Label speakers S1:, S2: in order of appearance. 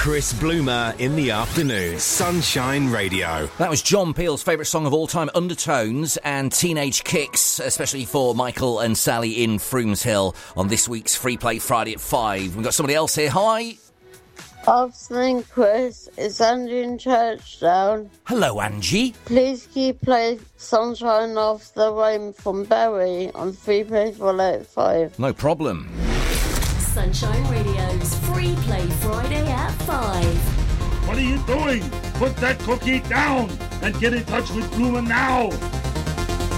S1: Chris Bloomer in the afternoon. Sunshine Radio.
S2: That was John Peel's favourite song of all time, Undertones, and Teenage Kicks, especially for Michael and Sally in Froomes Hill on this week's Free Play Friday at 5. We've got somebody else here. Hi.
S3: Afternoon, Chris. It's Angie in Churchdown.
S2: Hello, Angie.
S3: Please keep playing Sunshine Off the Rain from Barry on Free Play Friday at 5.
S2: No problem.
S4: Sunshine Radio's Free Play Friday at 5.
S5: What are you doing? Put that cookie down and get in touch with Bloomer now.